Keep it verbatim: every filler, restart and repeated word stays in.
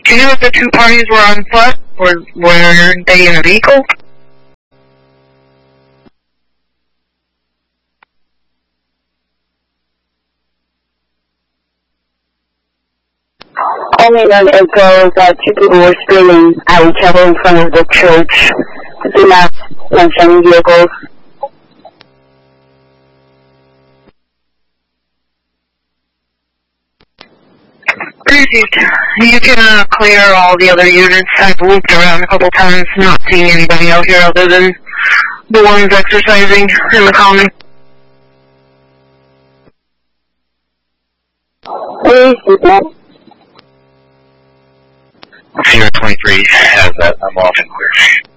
Do you know if the two parties were on foot, or were they in a vehicle? Only an info that two people were screaming at each other in front of the church. Do not mention vehicles. Received. You can uh, clear all the other units. I've looped around a couple times, not seeing anybody out here other than the ones exercising in the common. Received. Sierra twenty-three has that. I'm off and clear.